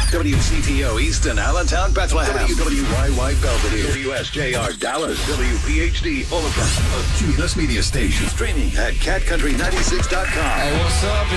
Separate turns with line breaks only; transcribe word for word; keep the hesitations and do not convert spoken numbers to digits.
W C T O Easton, Allentown, Bethlehem. W W Y Y Belvedere. W S J R Dallas. W P H D Overland. A Cumulus Media Station. Streaming at cat country ninety-six dot com.
Hey, what's up?